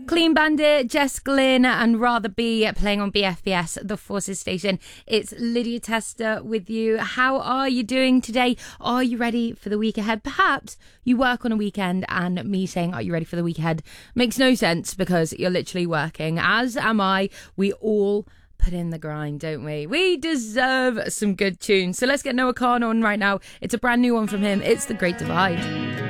Clean Bandit, Jess Glynn and Rather Be playing on BFBS, the Forces station. It's Lydia Tester with you. How are you doing today? Are you ready for the week ahead? Perhaps you work on a weekend and me saying, are you ready for the week ahead? Makes no sense because you're literally working, as am I. We all put in the grind, don't we? We deserve some good tunes. So let's get Noah Khan on right now. It's a brand new one from him. It's The Great Divide.